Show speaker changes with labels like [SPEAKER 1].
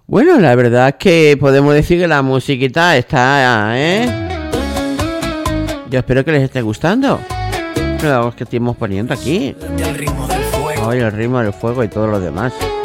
[SPEAKER 1] Bueno, la verdad es que podemos decir que la musiquita está, Yo espero que les esté gustando. Lo que estamos poniendo aquí.
[SPEAKER 2] El ritmo del fuego.
[SPEAKER 1] Ay, el ritmo del fuego y todo lo demás.